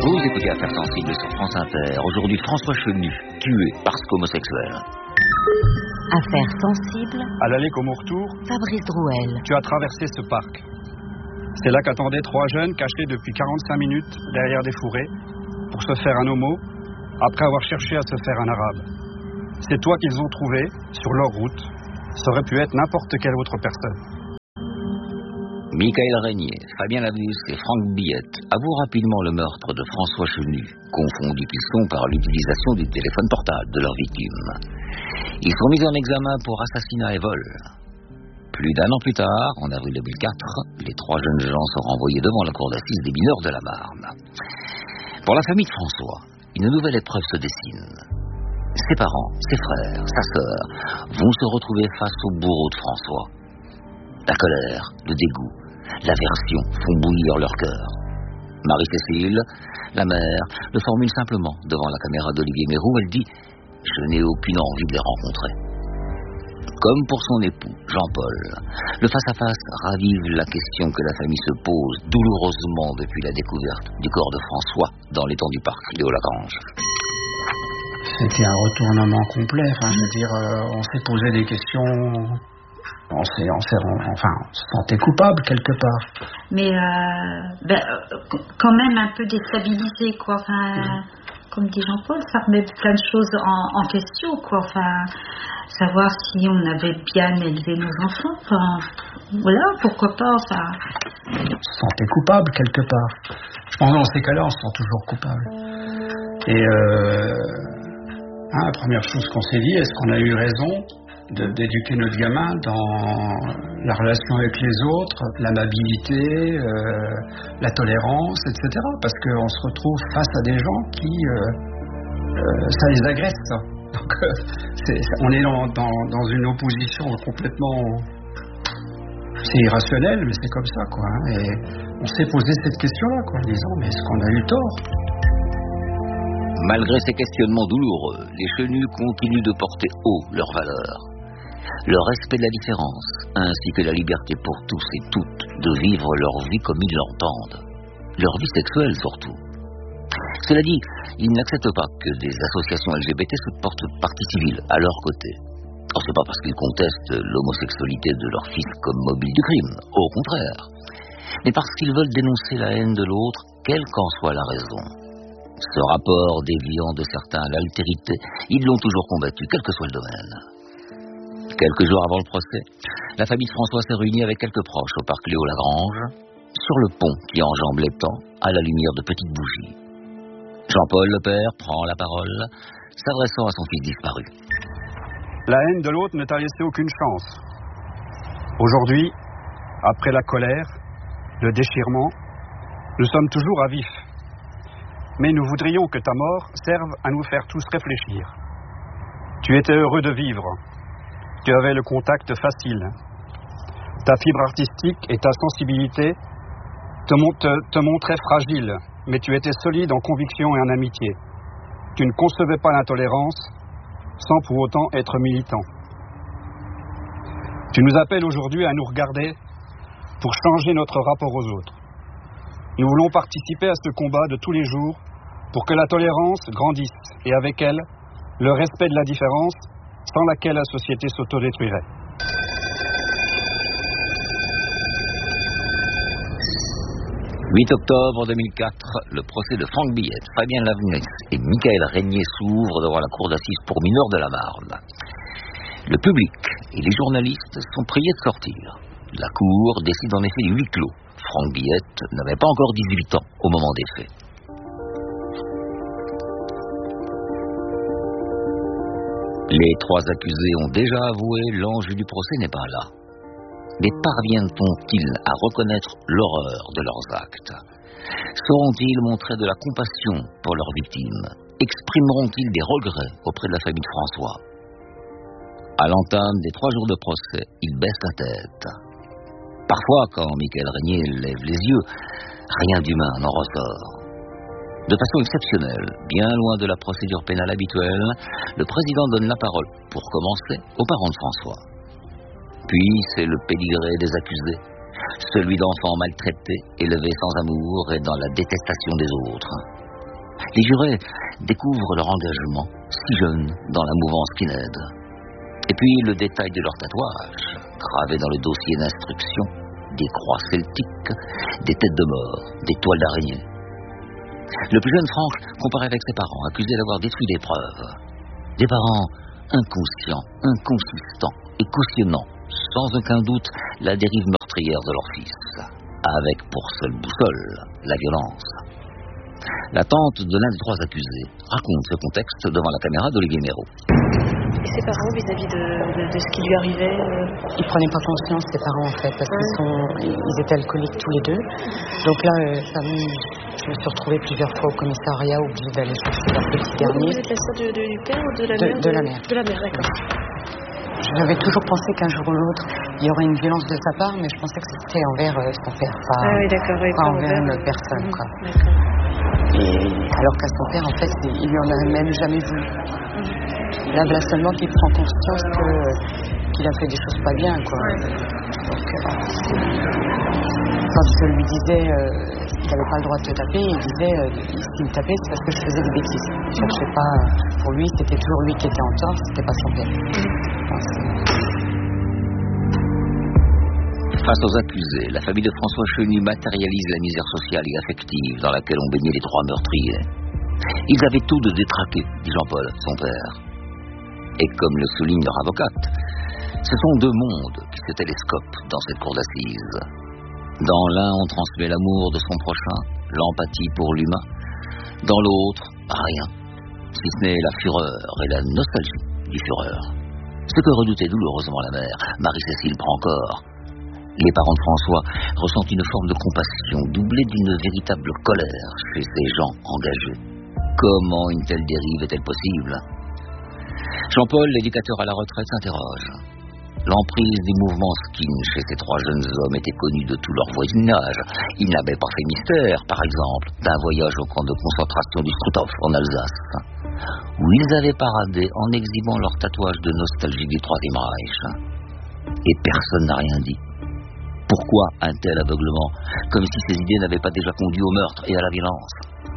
Vous écoutez Affaires sensibles sur France Inter. Aujourd'hui, François Chenu, tué parce qu'homosexuel. Affaires sensibles. À l'aller comme au retour, Fabrice Drouel. tu as traversé ce parc. C'est là qu'attendaient 3 jeunes cachés depuis 45 minutes derrière des fourrés pour se faire un homo, après avoir cherché à se faire un arabe. C'est toi qu'ils ont trouvé sur leur route. Ça aurait pu être n'importe quelle autre personne. Michael Régnier, Fabien Lavus et Franck Billette avouent rapidement le meurtre de François Chenu, confondus qu'ils sont par l'utilisation du téléphone portable de leur victime. Ils sont mis en examen pour assassinat et vol. Plus d'1 an plus tard, en avril 2004, les 3 jeunes gens sont renvoyés devant la cour d'assises des mineurs de la Marne. Pour la famille de François, une nouvelle épreuve se dessine. Ses parents, ses frères, sa sœur vont se retrouver face au bourreau de François. La colère, le dégoût, l'aversion font bouillir leur cœur. Marie-Cécile, la mère, le formule simplement devant la caméra d'Olivier Mérou. Elle dit « Je n'ai aucune envie de les rencontrer ». Comme pour son époux, Jean-Paul, le face-à-face ravive la question que la famille se pose douloureusement depuis la découverte du corps de François dans l'étang du parc Léo-Lagrange. C'était un retournement complet. Je veux dire, on s'est posé des questions... On se sentait coupable quelque part. Mais quand même un peu déstabilisé, quoi. Comme dit Jean-Paul, ça remet plein de choses en question, quoi. Savoir si on avait bien élevé nos enfants. Voilà, pourquoi pas. On se sentait coupable quelque part. Je pense que dans ces cas-là, on se sent toujours coupable. Et la première chose qu'on s'est dit, est-ce qu'on a eu raison d'éduquer notre gamin dans la relation avec les autres, l'amabilité, la tolérance, etc. Parce qu'on se retrouve face à des gens qui... ça les agresse, ça. Donc, on est dans une opposition complètement... C'est irrationnel, mais c'est comme ça, quoi. Et on s'est posé cette question-là, quoi, en disant, mais est-ce qu'on a eu tort ? Malgré ces questionnements douloureux, les Chenus continuent de porter haut leurs valeurs. Le respect de la différence, ainsi que la liberté pour tous et toutes de vivre leur vie comme ils l'entendent. Leur vie sexuelle surtout. Cela dit, ils n'acceptent pas que des associations LGBT se portent partie civile à leur côté. Alors c'est pas parce qu'ils contestent l'homosexualité de leur fils comme mobile du crime, au contraire. Mais parce qu'ils veulent dénoncer la haine de l'autre, quelle qu'en soit la raison. Ce rapport déviant de certains à l'altérité, ils l'ont toujours combattu, quel que soit le domaine. Quelques jours avant le procès, la famille de François s'est réunie avec quelques proches au parc Léo-Lagrange, sur le pont qui enjambe l'étang, à la lumière de petites bougies. Jean-Paul, le père, prend la parole, s'adressant à son fils disparu. La haine de l'autre ne t'a laissé aucune chance. Aujourd'hui, après la colère, le déchirement, nous sommes toujours à vif. Mais nous voudrions que ta mort serve à nous faire tous réfléchir. Tu étais heureux de vivre. Tu avais le contact facile. Ta fibre artistique et ta sensibilité te montraient fragile, mais tu étais solide en conviction et en amitié. Tu ne concevais pas l'intolérance sans pour autant être militant. Tu nous appelles aujourd'hui à nous regarder pour changer notre rapport aux autres. Nous voulons participer à ce combat de tous les jours pour que la tolérance grandisse et avec elle, le respect de la différence sans laquelle la société s'autodétruirait. « 8 octobre 2004, le procès de Franck Billette, Fabien Lavus et Michael Régnier s'ouvre devant la cour d'assises pour mineurs de la Marne. Le public et les journalistes sont priés de sortir. La cour décide en effet du huis clos. Franck Billette n'avait pas encore 18 ans au moment des faits. Les 3 accusés ont déjà avoué, l'enjeu du procès n'est pas là. Mais parviennent-ils à reconnaître l'horreur de leurs actes? Sauront-ils montrer de la compassion pour leurs victimes? Exprimeront-ils des regrets auprès de la famille de François? À l'entame des 3 jours de procès, ils baissent la tête. Parfois, quand Michael Régnier lève les yeux, rien d'humain n'en ressort. De façon exceptionnelle, bien loin de la procédure pénale habituelle, le président donne la parole, pour commencer, aux parents de François. Puis, c'est le pédigré des accusés, celui d'enfants maltraités, élevés sans amour et dans la détestation des autres. Les jurés découvrent leur engagement, si jeune, dans la mouvance skinhead. Et puis le détail de leur tatouage, gravé dans le dossier d'instruction, des croix celtiques, des têtes de mort, des toiles d'araignée. Le plus jeune Franck comparait avec ses parents, accusés d'avoir détruit des preuves. Des parents inconscients, inconsistants et cautionnant, sans aucun doute, la dérive meurtrière de leur fils, avec pour seule boussole la violence. La tante de l'un des trois accusés raconte ce contexte devant la caméra d'Olivier Méraud. Et ses parents, vis-à-vis de ce qui lui arrivait Ils prenaient pas conscience, ses parents, en fait, parce qu'ils étaient alcooliques tous les deux. Donc là, je me suis retrouvée plusieurs fois au commissariat, obligée d'aller chercher leur petit dernier. Vous êtes la sœur du père ou de la mère De la mère. De la mère, d'accord. J'avais toujours pensé qu'un jour ou l'autre, il y aurait une violence de sa part, mais je pensais que c'était envers son père, pas envers une autre personne, quoi. D'accord. Et alors qu'à son père, en fait, il lui en a même jamais voulu. Là, voilà seulement qu'il prend conscience qu'il a fait des choses pas bien, quoi. Donc, quand je lui disais qu'il n'avait pas le droit de te taper, il disait s'il me tapait, c'est parce que je faisais des bêtises. Il cherchait pas. Pour lui, c'était toujours lui qui était en tort, c'était pas son père. Face aux accusés, la famille de François Chenu matérialise la misère sociale et affective dans laquelle ont baigné les trois meurtriers. Ils avaient tout de détraqué, dit Jean-Paul, son père. Et comme le souligne leur avocate, ce sont deux mondes qui se télescopent dans cette cour d'assises. Dans l'un, on transmet l'amour de son prochain, l'empathie pour l'humain. Dans l'autre, rien, si ce n'est la fureur et la nostalgie du fureur. Ce que redoutait douloureusement la mère, Marie-Cécile Brancor. Les parents de François ressentent une forme de compassion doublée d'une véritable colère chez ces gens engagés. Comment une telle dérive est-elle possible ? Jean-Paul, l'éducateur à la retraite, s'interroge. L'emprise du mouvement skin chez ces trois jeunes hommes était connue de tout leur voisinage. Ils n'avaient pas fait mystère, par exemple, d'un voyage au camp de concentration du Struthof en Alsace, où ils avaient paradé en exhibant leur tatouage de nostalgie du Troisième Reich. Et personne n'a rien dit. Pourquoi un tel aveuglement, comme si ces idées n'avaient pas déjà conduit au meurtre et à la violence ?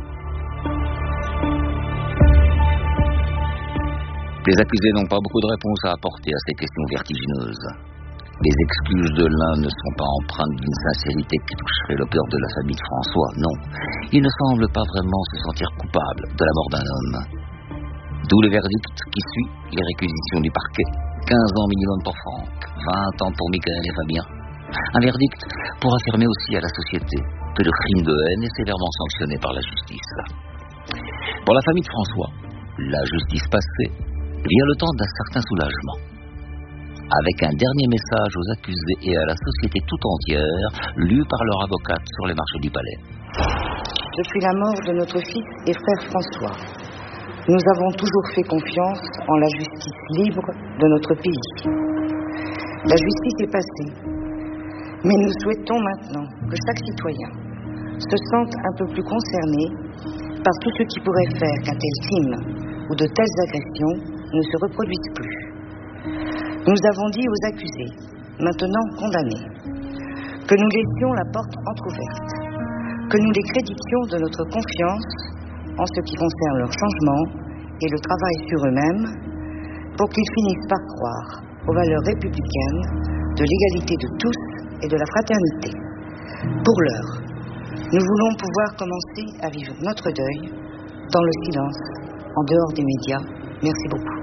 Les accusés n'ont pas beaucoup de réponses à apporter à ces questions vertigineuses. Les excuses de l'un ne sont pas empreintes d'une sincérité qui toucherait le cœur de la famille de François, non. Ils ne semblent pas vraiment se sentir coupables de la mort d'un homme. D'où le verdict qui suit les réquisitions du parquet. 15 ans minimum pour Franck, 20 ans pour Michael et Fabien. Un verdict pour affirmer aussi à la société que le crime de haine est sévèrement sanctionné par la justice. Pour la famille de François, la justice passée, vient le temps d'un certain soulagement. Avec un dernier message aux accusés et à la société tout entière, lu par leur avocate sur les marches du palais. Depuis la mort de notre fils et frère François, nous avons toujours fait confiance en la justice libre de notre pays. La justice est passée, mais nous souhaitons maintenant que chaque citoyen se sente un peu plus concerné par tout ce qui pourrait faire qu'un tel crime ou de telles agressions ne se reproduisent plus. Nous avons dit aux accusés, maintenant condamnés, que nous laissions la porte entrouverte, que nous les créditions de notre confiance en ce qui concerne leur changement et le travail sur eux-mêmes, pour qu'ils finissent par croire aux valeurs républicaines de l'égalité de tous et de la fraternité. Pour l'heure, nous voulons pouvoir commencer à vivre notre deuil dans le silence, en dehors des médias. Merci beaucoup.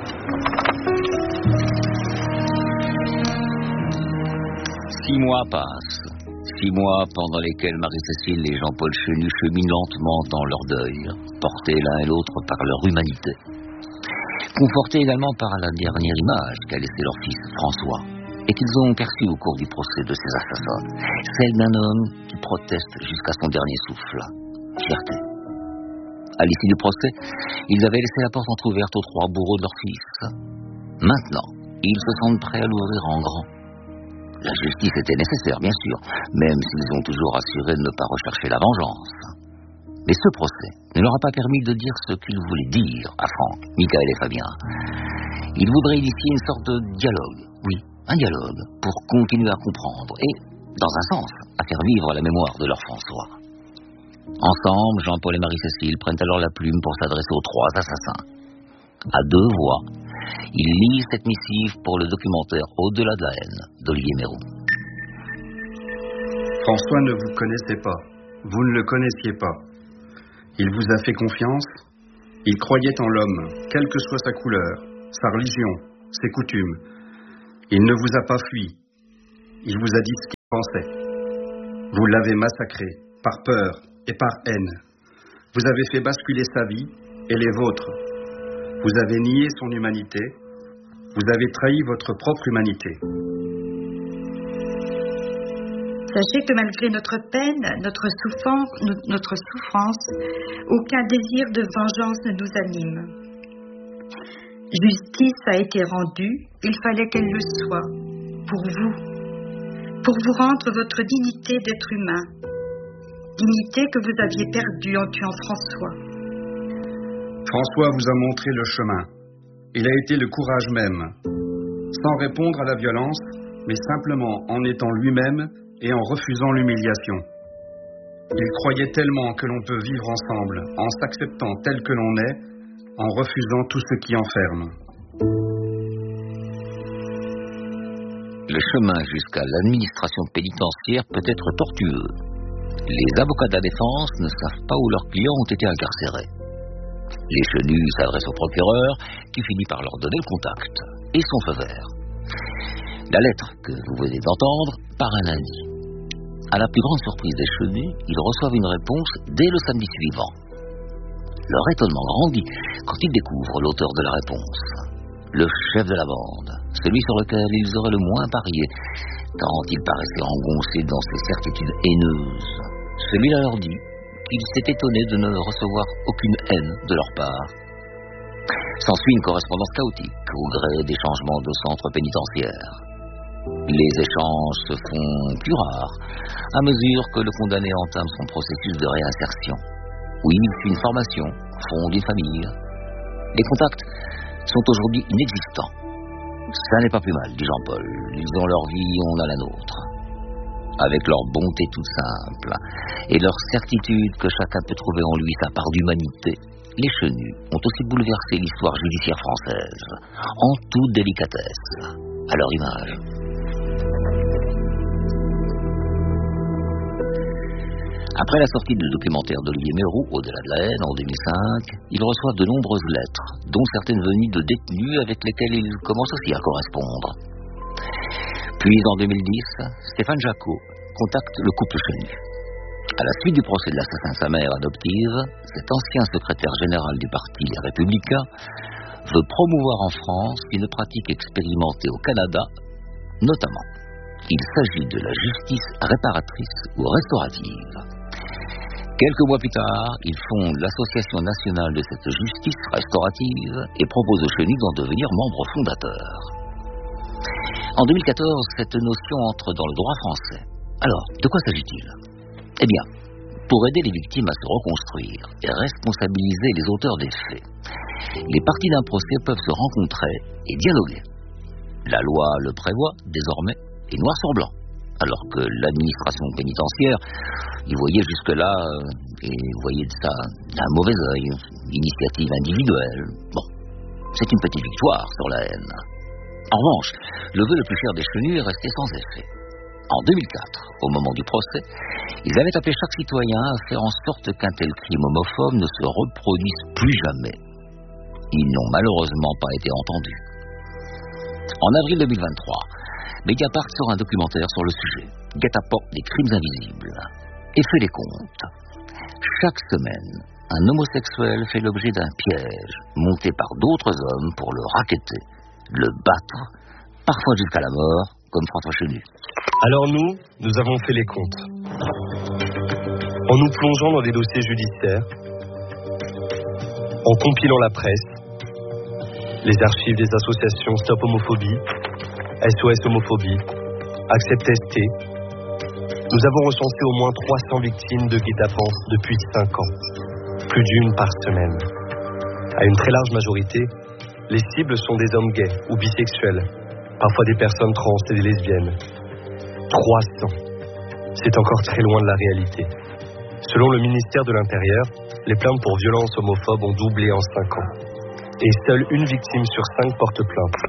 6 mois passent. 6 mois pendant lesquels Marie-Cécile et Jean-Paul Chenu cheminent lentement dans leur deuil, portés l'un et l'autre par leur humanité. Confortés également par la dernière image qu'a laissée leur fils François, et qu'ils ont perçue au cours du procès de ces assassins, celle d'un homme qui proteste jusqu'à son dernier souffle. Fierté. À l'issue du procès, ils avaient laissé la porte entrouverte aux 3 bourreaux de leur fils. Maintenant, ils se sentent prêts à l'ouvrir en grand. La justice était nécessaire, bien sûr, même s'ils ont toujours assuré de ne pas rechercher la vengeance. Mais ce procès ne leur a pas permis de dire ce qu'ils voulaient dire à Franck, Michael et Fabien. Ils voudraient initier une sorte de dialogue, oui, un dialogue, pour continuer à comprendre et, dans un sens, à faire vivre la mémoire de leur François. Ensemble, Jean-Paul et Marie-Cécile prennent alors la plume pour s'adresser aux 3 assassins. À 2 voix, ils lisent cette missive pour le documentaire Au-delà de la haine d'Olivier Meyroux. François ne vous connaissait pas. Vous ne le connaissiez pas. Il vous a fait confiance. Il croyait en l'homme, quelle que soit sa couleur, sa religion, ses coutumes. Il ne vous a pas fui. Il vous a dit ce qu'il pensait. Vous l'avez massacré, par peur et par haine. Vous avez fait basculer sa vie et les vôtres. Vous avez nié son humanité. Vous avez trahi votre propre humanité. Sachez que malgré notre peine, notre souffrance, aucun désir de vengeance ne nous anime. Justice a été rendue, il fallait qu'elle le soit, pour vous rendre votre dignité d'être humain, dignité que vous aviez perdue en tuant François. François vous a montré le chemin. Il a été le courage même, sans répondre à la violence, mais simplement en étant lui-même et en refusant l'humiliation. Il croyait tellement que l'on peut vivre ensemble, en s'acceptant tel que l'on est, en refusant tout ce qui enferme. Le chemin jusqu'à l'administration pénitentiaire peut être tortueux. Les avocats de la défense ne savent pas où leurs clients ont été incarcérés. Les chenus s'adressent au procureur, qui finit par leur donner le contact et son feu vert. La lettre que vous venez d'entendre part un lundi. À la plus grande surprise des chenus, ils reçoivent une réponse dès le samedi suivant. Leur étonnement grandit quand ils découvrent l'auteur de la réponse. Le chef de la bande, celui sur lequel ils auraient le moins parié, tant il paraissait engoncé dans ses certitudes haineuses. Celui-là leur dit qu'il s'est étonné de ne recevoir aucune haine de leur part. S'ensuit une correspondance chaotique au gré des changements de centre pénitentiaire. Les échanges se font plus rares à mesure que le condamné entame son processus de réinsertion, où il suit une formation, fonde une famille. Les contacts sont aujourd'hui inexistants. Ça n'est pas plus mal, dit Jean-Paul. Ils ont leur vie, on a la nôtre. Avec leur bonté toute simple et leur certitude que chacun peut trouver en lui sa part d'humanité, les chenus ont aussi bouleversé l'histoire judiciaire française, en toute délicatesse, à leur image. Après la sortie du documentaire d'Olivier Meyroux, Au-delà de la haine, en 2005, ils reçoivent de nombreuses lettres, dont certaines venues de détenus avec lesquels ils commencent aussi à correspondre. Puis en 2010, Stéphane Jacot contacte le couple chenu. À la suite du procès de l'assassin de sa mère adoptive, cet ancien secrétaire général du parti Les Républicains veut promouvoir en France une pratique expérimentée au Canada, notamment. Il s'agit de la justice réparatrice ou restaurative. Quelques mois plus tard, ils fondent l'Association nationale de cette justice restaurative et proposent aux chenus d'en devenir membres fondateurs. En 2014, cette notion entre dans le droit français. Alors, de quoi s'agit-il ? Eh bien, pour aider les victimes à se reconstruire et responsabiliser les auteurs des faits, les parties d'un procès peuvent se rencontrer et dialoguer. La loi le prévoit désormais et noir sur blanc, alors que l'administration pénitentiaire y voyait jusque-là, et voyait ça d'un mauvais œil, initiative individuelle. Bon, c'est une petite victoire sur la haine. En revanche, le vœu le plus cher des chenus est resté sans effet. En 2004, au moment du procès, ils avaient appelé chaque citoyen à faire en sorte qu'un tel crime homophobe ne se reproduise plus jamais. Ils n'ont malheureusement pas été entendus. En avril 2023, Mediapart sort un documentaire sur le sujet, Guet-apens des crimes invisibles, et fait les comptes. Chaque semaine, un homosexuel fait l'objet d'un piège monté par d'autres hommes pour le racketter, le battre, parfois jusqu'à la mort, comme François Chenu. Alors nous avons fait les comptes. En nous plongeant dans des dossiers judiciaires, en compilant la presse, les archives des associations Stop Homophobie, SOS Homophobie, Accept ST, nous avons recensé au moins 300 victimes de guet-apens depuis 5 ans, plus d'une par semaine. À une très large majorité, les cibles sont des hommes gays ou bisexuels, parfois des personnes trans et des lesbiennes. 300. C'est encore très loin de la réalité. Selon le ministère de l'Intérieur, les plaintes pour violences homophobes ont doublé en 5 ans. Et seule une victime sur 5 porte plainte.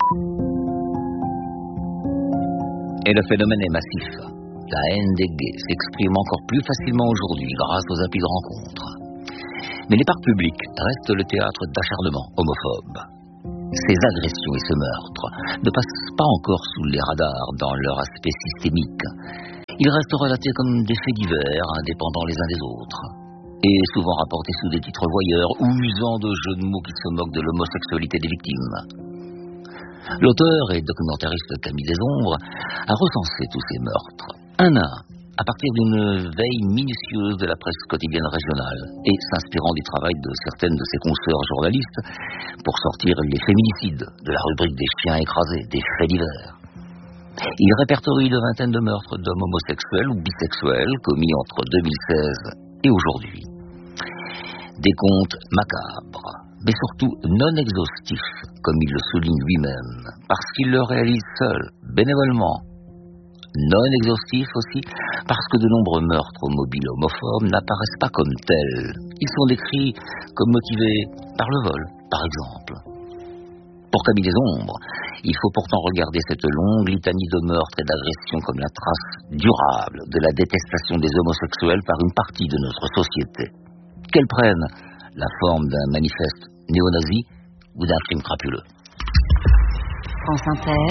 Et le phénomène est massif. La haine des gays s'exprime encore plus facilement aujourd'hui grâce aux applis de rencontres. Mais les parcs publics restent le théâtre d'acharnements homophobes. Ces agressions et ce meurtre ne passent pas encore sous les radars dans leur aspect systémique. Ils restent relatés comme des faits divers, indépendants les uns des autres, et souvent rapportés sous des titres voyeurs ou usant de jeux de mots qui se moquent de l'homosexualité des victimes. L'auteur et documentariste Camille Desombres a recensé tous ces meurtres, un à un, à partir d'une veille minutieuse de la presse quotidienne régionale et s'inspirant du travail de certaines de ses consoeurs journalistes pour sortir les féminicides de la rubrique des chiens écrasés, des faits divers. Il répertorie une vingtaine de meurtres d'hommes homosexuels ou bisexuels commis entre 2016 et aujourd'hui. Des comptes macabres, mais surtout non exhaustifs, comme il le souligne lui-même, parce qu'il le réalise seul, bénévolement. Non exhaustifs aussi, parce que de nombreux meurtres aux mobiles homophobes n'apparaissent pas comme tels. Ils sont décrits comme motivés par le vol, par exemple. Pour Camille Desombres, il faut pourtant regarder cette longue litanie de meurtres et d'agressions comme la trace durable de la détestation des homosexuels par une partie de notre société. Qu'elle prenne la forme d'un manifeste néo-nazi ou d'un crime crapuleux. France Inter.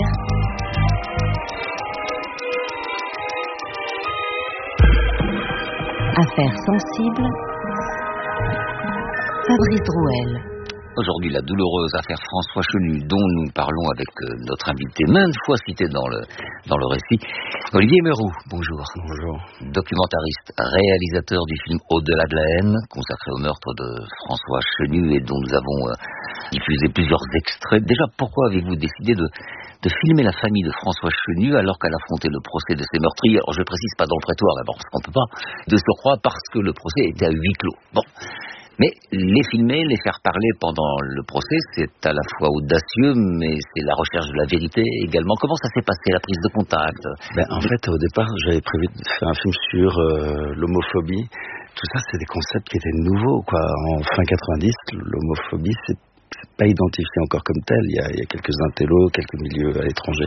Affaires sensibles. Fabrice Drouel. Aujourd'hui, la douloureuse affaire François Chenu, dont nous parlons avec notre invité, maintes fois cité dans le récit, Olivier Meyroux. Bonjour. Bonjour. Documentariste, réalisateur du film Au-delà de la haine, consacré au meurtre de François Chenu et dont nous avons diffusé plusieurs extraits. Déjà, pourquoi avez-vous décidé de filmer la famille de François Chenu alors qu'elle affrontait le procès de ses meurtriers? Alors, je précise pas dans le prétoire d'abord, parce qu'on peut pas, de surcroît parce que le procès était à huis clos. Bon. Mais les filmer, les faire parler pendant le procès, c'est à la fois audacieux, mais c'est la recherche de la vérité également. Comment ça s'est passé, la prise de contact? En fait, au départ, j'avais prévu de faire un film sur l'homophobie. Tout ça, c'est des concepts qui étaient nouveaux, quoi. En fin 90, l'homophobie, c'est pas identifié encore comme tel. Il y a quelques intellos, quelques milieux à l'étranger.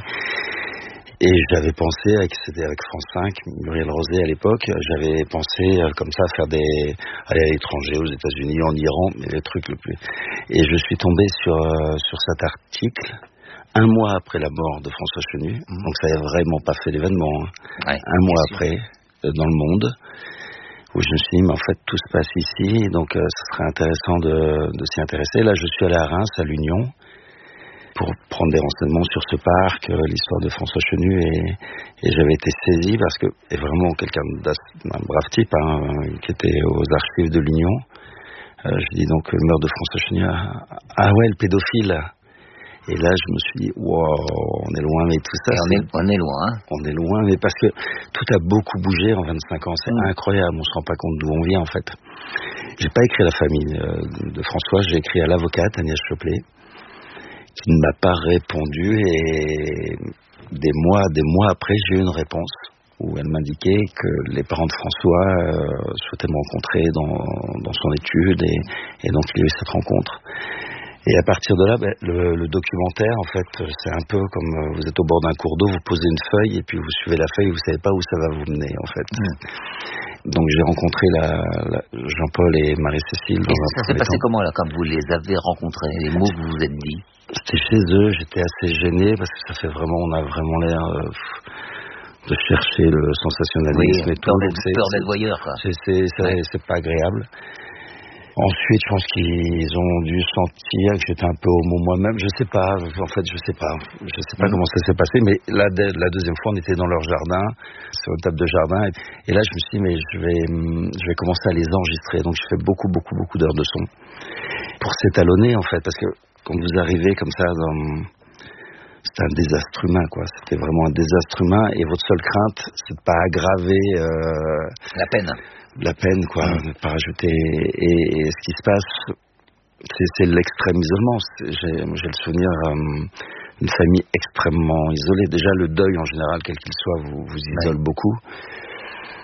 Et j'avais pensé, c'était avec France 5, Muriel Rosé à l'époque, j'avais pensé comme ça aller à l'étranger, aux États-Unis, en Iran, mais les trucs le plus. Et je suis tombé sur cet article un mois après la mort de François Chenu, donc ça n'a vraiment pas fait l'événement. Ouais, un mois après, dans le Monde, où je me suis dit, mais en fait tout se passe ici, donc ce serait intéressant de s'y intéresser. Là, je suis allé à Reims, à l'Union, pour prendre des renseignements sur ce parc, l'histoire de François Chenu, et j'avais été saisi parce que, et vraiment quelqu'un d'un brave type, qui était aux archives de l'Union, je dis donc le meurtre de François Chenu, ah ouais, le pédophile. Et là, je me suis dit, wow, on est loin, mais tout ça... On est loin, hein. On est loin, mais parce que tout a beaucoup bougé en 25 ans, c'est incroyable, on se rend pas compte d'où on vient, en fait. J'ai pas écrit à la famille de François, j'ai écrit à l'avocate, Agnès Choplet, qui ne m'a pas répondu, et des mois après, j'ai eu une réponse où elle m'indiquait que les parents de François souhaitaient me rencontrer dans son étude, et donc il y a eu cette rencontre. Et à partir de là, le documentaire, en fait, c'est un peu comme vous êtes au bord d'un cours d'eau, vous posez une feuille et puis vous suivez la feuille, vous savez pas où ça va vous mener, en fait. Donc j'ai rencontré Jean-Paul et Marie-Cécile. Et ça s'est passé comment, là, quand vous les avez rencontrés, les mots que vous vous êtes dit? J'étais chez eux, j'étais assez gêné parce que ça fait vraiment, on a vraiment l'air de chercher le sensationnalisme, et tout. Peur d'être voyeur, quoi. C'est pas agréable. Ensuite, je pense qu'ils ont dû sentir que j'étais un peu homo moi-même. Je sais pas. En fait, je sais pas comment ça s'est passé. Mais la deuxième fois, on était dans leur jardin, sur une table de jardin. Et là, je me suis dit, mais je vais commencer à les enregistrer. Donc, je fais beaucoup d'heures de son pour s'étalonner, en fait, parce que quand vous arrivez comme ça c'était un désastre humain, quoi. C'était vraiment un désastre humain. Et votre seule crainte, c'est de pas aggraver la peine, quoi, de pas rajouter. Et ce qui se passe, c'est l'extrême isolement. J'ai le souvenir d'une famille extrêmement isolée. Déjà, le deuil, en général, quel qu'il soit, vous isole beaucoup.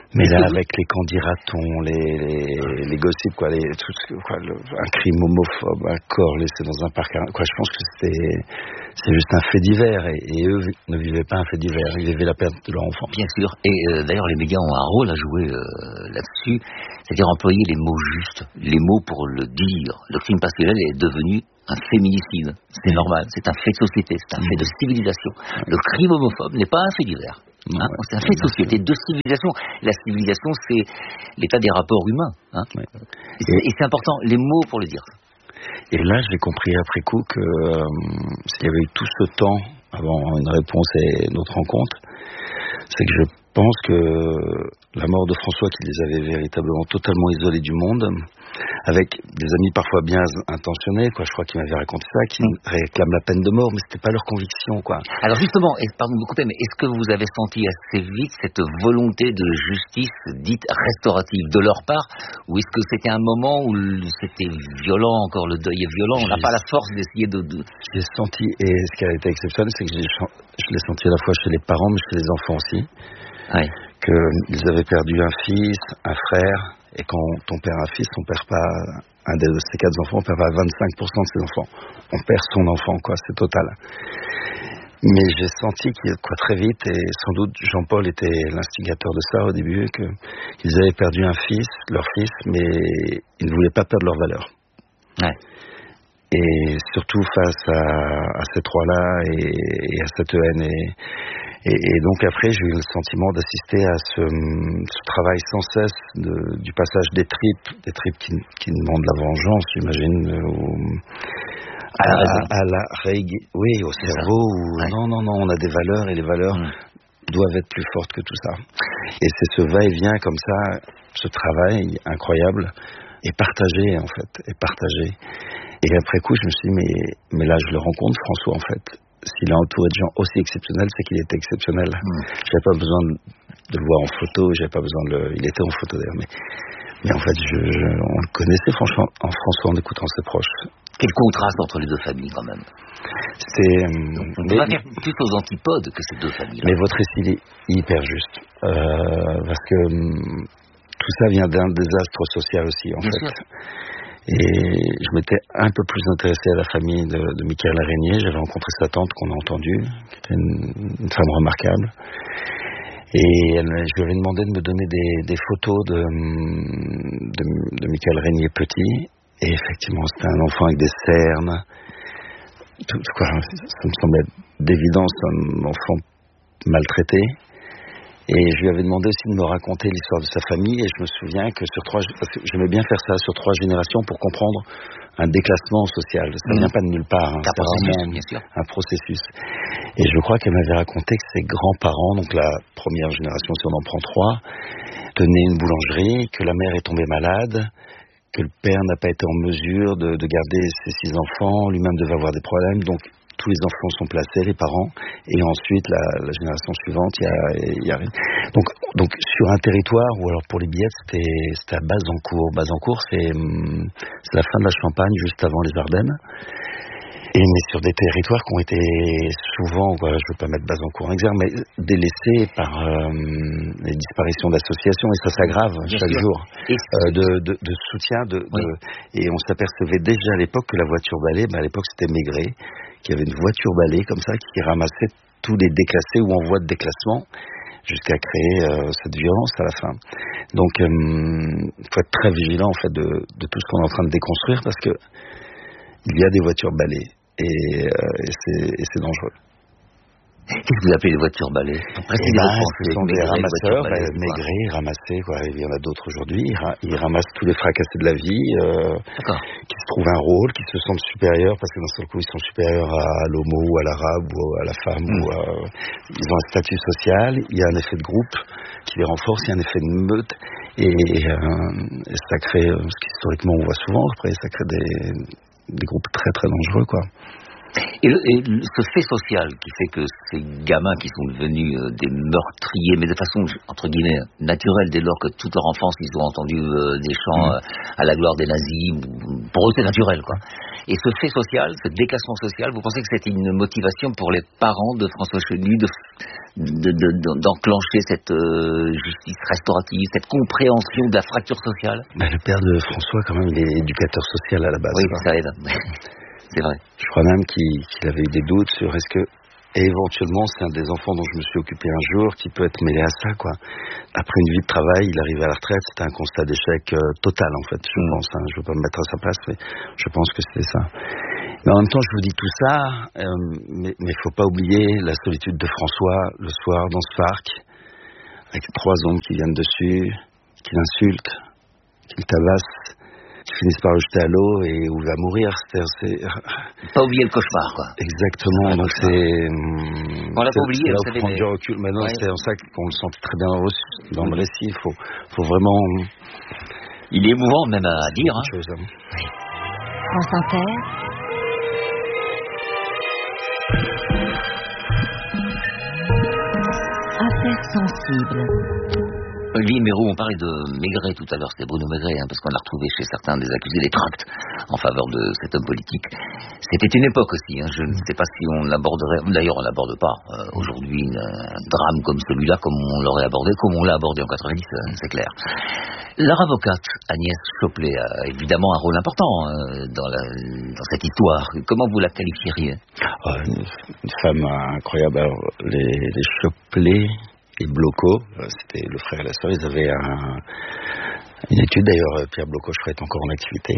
Mais là, avec les candidatons, les gossips, quoi, un crime homophobe, un corps laissé dans un parc, quoi, je pense que c'est juste un fait divers, et eux ne vivaient pas un fait divers, ils vivaient la perte de leur enfant. Bien sûr, et d'ailleurs les médias ont un rôle à jouer là-dessus, c'est-à-dire employer les mots justes, les mots pour le dire. Le crime passionnel est devenu un féminicide, c'est normal, c'est un fait de société, c'est un fait de civilisation. Le crime homophobe n'est pas un fait divers. C'est un fait de société, de civilisation. La civilisation, c'est l'état des rapports humains. Et c'est important, les mots pour le dire. Et là, j'ai compris après coup que s'il y avait eu tout ce temps avant une réponse et notre rencontre, c'est que je pense que la mort de François, qui les avait véritablement totalement isolés du monde, avec des amis parfois bien intentionnés, quoi. Je crois qu'ils m'avaient raconté ça, qui réclament la peine de mort, mais c'était pas leur conviction, quoi. Alors justement, pardon de vous couper, mais est-ce que vous avez senti assez vite cette volonté de justice dite restaurative de leur part, ou est-ce que c'était un moment où c'était violent, encore le deuil est violent, on n'a pas la force d'essayer de... J'ai senti, et ce qui a été exceptionnel, c'est que je l'ai senti à la fois chez les parents, mais chez les enfants aussi. Oui. Qu'ils avaient perdu un fils, un frère, et quand on perd un fils, on perd pas un de ses 4 enfants, on perd pas 25% de ses enfants. On perd son enfant, quoi, c'est total. Mais j'ai senti très vite, et sans doute Jean-Paul était l'instigateur de ça au début, qu'ils avaient perdu un fils, leur fils, mais ils ne voulaient pas perdre leur valeur. Ouais. Et surtout face à ces trois-là et à cette haine. Et donc après, j'ai eu le sentiment d'assister à ce travail sans cesse du passage des tripes qui demandent la vengeance, j'imagine, oui, au cerveau. Où, non, on a des valeurs, et les valeurs doivent être plus fortes que tout ça. Et c'est ce va-et-vient comme ça, ce travail incroyable, et partagé en fait, Et après coup, je me suis dit, mais là, je le rencontre, François, en fait. S'il est entouré de gens aussi exceptionnels, c'est qu'il était exceptionnel. J'avais pas besoin de le voir en photo, il était en photo d'ailleurs, mais en fait, on le connaissait franchement en François en écoutant ses proches. Quel contraste entre les deux familles, quand même. On va faire plus aux antipodes que ces deux familles. Mais votre récit est hyper juste. Parce que tout ça vient d'un désastre social aussi, en fait. Sûr. Et je m'étais un peu plus intéressé à la famille de Michael Régnier. J'avais rencontré sa tante qu'on a entendue, qui était une femme remarquable. Et je lui avais demandé de me donner des photos de Michael Régnier petit. Et effectivement, c'était un enfant avec des cernes. Ça me semblait d'évidence un enfant maltraité. Et je lui avais demandé aussi de me raconter l'histoire de sa famille, et je me souviens que parce que j'aimais bien faire ça sur 3 générations pour comprendre un déclassement social. Ça ne vient pas de nulle part. C'est vraiment un processus. Et je crois qu'elle m'avait raconté que ses grands-parents, donc la première génération, si on en prend 3, tenaient une boulangerie, que la mère est tombée malade, que le père n'a pas été en mesure de garder ses 6 enfants, lui-même devait avoir des problèmes, donc tous les enfants sont placés, les parents, et ensuite la génération suivante, il y a rien. Donc sur un territoire où, alors pour les billettes, c'était à Bazancourt. Bazancourt, c'est la fin de la Champagne, juste avant les Ardennes. Mais sur des territoires qui ont été souvent, je ne veux pas mettre Bazancourt en exergue, mais délaissés par les disparitions d'associations, et ça s'aggrave chaque jour, de soutien. Et on s'apercevait déjà à l'époque que la voiture balai, à l'époque c'était Maigret, qui avait une voiture balai comme ça, qui ramassait tous les déclassés ou en voie de déclassement, jusqu'à créer cette violence à la fin. Donc il faut être très vigilant en fait de tout ce qu'on est en train de déconstruire, parce que il y a des voitures balais. Et c'est dangereux. Qu'est-ce que vous appelez les voitures balais? Ce sont des ramasseurs, Maigret, ramassés, quoi. Il y en a d'autres aujourd'hui. Ils ramassent tous les fracassés de la vie, qui se trouvent un rôle, qui se sentent supérieurs, parce que d'un seul coup, ils sont supérieurs à l'homo, ou à l'arabe, ou à la femme, ils ont un statut social, il y a un effet de groupe qui les renforce, il y a un effet de meute, et ça crée, ce qu'historiquement on voit souvent, après, ça crée des groupes très très dangereux, quoi. Et ce fait social qui fait que ces gamins qui sont devenus des meurtriers, mais de façon entre guillemets naturelle, dès lors que toute leur enfance ils ont entendu des chants à la gloire des nazis, pour eux c'est naturel, quoi. Et ce fait social, ce déclassement social, vous pensez que c'était une motivation pour les parents de François Chenu d'enclencher cette justice restaurative, cette compréhension de la fracture sociale? Le père de François, quand même, il est éducateur social à la base. Oui, ça aide. C'est vrai. Je crois même qu'il avait eu des doutes sur est-ce que, et éventuellement, c'est un des enfants dont je me suis occupé un jour qui peut être mêlé à ça, quoi. Après une vie de travail, il arrive à la retraite, c'était un constat d'échec total, en fait, je pense. Je ne veux pas me mettre à sa place, mais je pense que c'était ça. Mais en même temps, je vous dis tout ça, mais il faut pas oublier la solitude de François le soir dans ce parc, avec 3 hommes qui viennent dessus, qui l'insultent, qui le tabassent, qui finissent par le jeter à l'eau et où il va mourir. Pas oublier le cauchemar, quoi. Exactement, donc c'est... On l'a pas oublié, vous savez. Prendre du recul. Maintenant, c'est en ça qu'on le sent très bien dans le récit. Il faut vraiment... Il est émouvant même à dire. France Inter. Affaires sensibles. Olivier Meyraud, on parlait de Maigret tout à l'heure, c'était Bruno Maigret, parce qu'on a retrouvé chez certains des accusés des tracts en faveur de cet homme politique. C'était une époque aussi, je ne sais pas si on l'aborderait, d'ailleurs on l'aborde pas aujourd'hui un drame comme celui-là, comme on l'aurait abordé, comme on l'a abordé en 90, c'est clair. Leur avocate, Agnès Choplet, a évidemment un rôle important dans cette histoire. Comment vous la qualifieriez? Une femme incroyable. Alors, les Choplet et Bloco, c'était le frère et la sœur, ils avaient une étude, d'ailleurs Pierre Bloco, je crois, est encore en activité,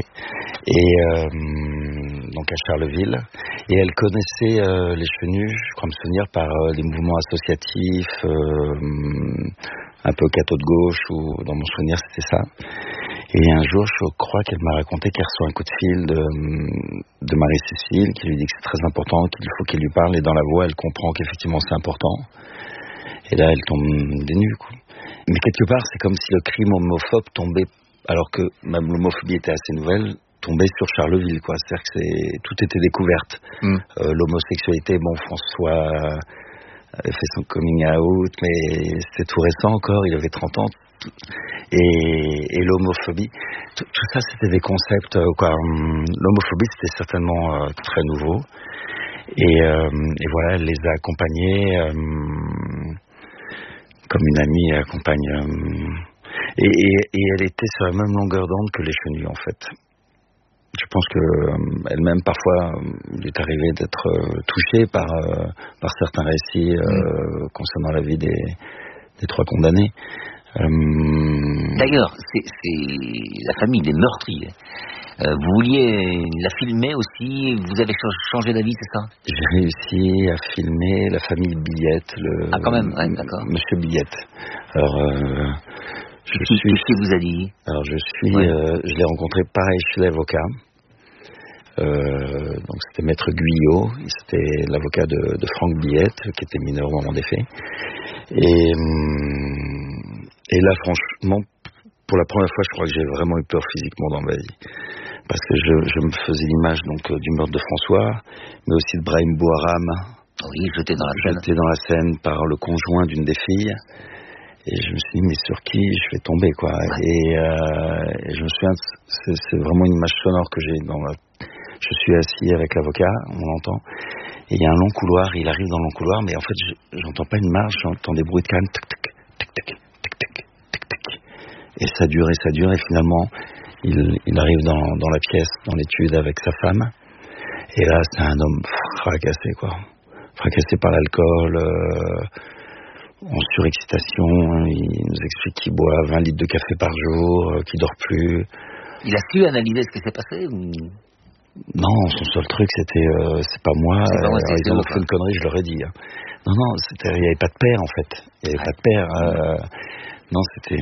et donc à Charleville, et elle connaissait les Chenus, je crois me souvenir, par des mouvements associatifs, un peu catho de gauche, ou dans mon souvenir c'était ça. Et un jour, je crois qu'elle m'a raconté qu'elle reçoit un coup de fil de Marie-Cécile, qui lui dit que c'est très important, qu'il faut qu'elle lui parle, et dans la voix, elle comprend qu'effectivement c'est important. Et là, elle tombe des nues, quoi. Mais quelque part, c'est comme si le crime homophobe tombait, alors que même l'homophobie était assez nouvelle, tombait sur Charleville, quoi. C'est-à-dire que tout était découverte. L'homosexualité, bon, François avait fait son coming out, mais c'était tout récent encore, il avait 30 ans. Et l'homophobie, tout ça, c'était des concepts, quoi. L'homophobie, c'était certainement très nouveau. Et voilà, elle les a accompagnés comme une amie accompagne. Et elle était sur la même longueur d'onde que les Chenus, en fait. Je pense que elle-même, parfois, il est arrivé d'être touchée par certains récits concernant la vie des 3 condamnés. D'ailleurs, c'est la famille des meurtriers. Vous vouliez la filmer aussi, vous avez changé d'avis, c'est ça? J'ai réussi à filmer la famille Billette. Quand même, ouais, d'accord. Monsieur Billette. Alors, qu'est-ce qu'il vous a dit? Alors, je l'ai rencontré pareil chez l'avocat. Donc, c'était Maître Guyot, c'était l'avocat de Franck Billette, qui était mineur au moment des faits. Et là, franchement, pour la première fois, je crois que j'ai vraiment eu peur physiquement dans ma vie. Parce que je me faisais l'image du meurtre de François, mais aussi de Brahim Bouharam. Oui, jeté dans la Seine. Jeté dans la Seine par le conjoint d'une des filles. Et je me suis dit, mais sur qui je vais tomber, quoi. Ouais. Et je me souviens, c'est vraiment une image sonore que j'ai je suis assis avec l'avocat, on l'entend. Et il y a un long couloir, il arrive dans le long couloir, mais en fait, j'entends pas une marche, j'entends des bruits de canne, tic, tic, tic, tic, tic, tic, tic, tic. Et ça dure, et finalement, il arrive dans la pièce, dans l'étude avec sa femme. Et là, c'est un homme fracassé, quoi. Fracassé par l'alcool, en surexcitation. Il nous explique qu'il boit 20 litres de café par jour, qu'il dort plus. Il a su analyser ce qui s'est passé ou... Non, son seul truc, c'était c'est pas moi. Ils ont fait une connerie, je leur ai dit. Non, il n'y avait pas de père, en fait. Il n'y avait pas de père. Non, c'était...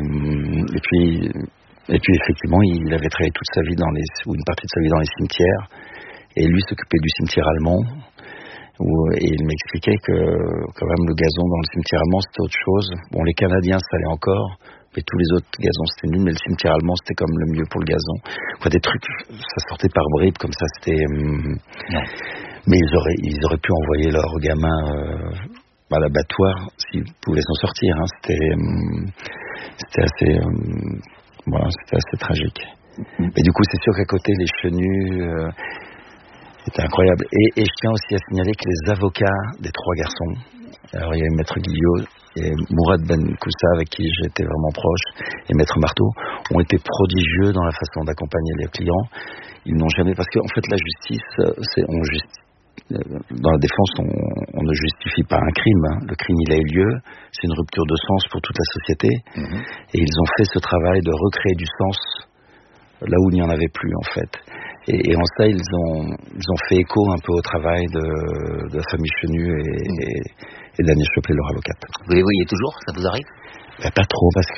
Et puis, effectivement, il avait travaillé toute sa vie ou une partie de sa vie dans les cimetières. Et lui s'occupait du cimetière allemand. Et il m'expliquait que, quand même, le gazon dans le cimetière allemand, c'était autre chose. Bon, les Canadiens, ça allait encore. Mais tous les autres gazons, c'était nul. Mais le cimetière allemand, c'était comme le mieux pour le gazon. Quoi, des trucs, ça sortait par bribes, comme ça, c'était... Mais ils auraient pu envoyer leurs gamins à l'abattoir s'ils pouvaient s'en sortir. Hein. C'était assez... Voilà, c'était assez tragique. Mais du coup, c'est sûr qu'à côté, les Chenus... C'était incroyable. Et je tiens aussi à signaler que les avocats des 3 garçons, alors il y a Maître Guillot et Mourad Ben Koussa, avec qui j'étais vraiment proche, et Maître Marteau, ont été prodigieux dans la façon d'accompagner les clients. Ils n'ont jamais... Parce qu'en fait, la justice, dans la défense, on ne justifie pas un crime. Hein. Le crime, il a eu lieu. C'est une rupture de sens pour toute la société. Et ils ont fait ce travail de recréer du sens là où il n'y en avait plus, en fait. Et en ça, ils ont fait écho un peu au travail de la famille Chenu et d'Agnès Choplet, leur avocate. Vous les voyez toujours? Ça vous arrive? Pas trop, parce que